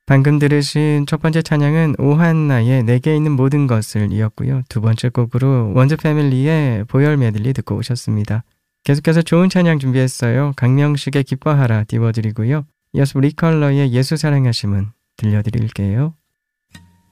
방금 들으신 첫 번째 찬양은 오한나의 내게 있는 모든 것을 이었고요. 두 번째 곡으로 원즈 패밀리의 보혈 메들리 듣고 오셨습니다. 계속해서 좋은 찬양 준비했어요. 강명식의 기뻐하라 띄워드리고요. 이어서 리컬러의 예수 사랑하심은 들려드릴게요.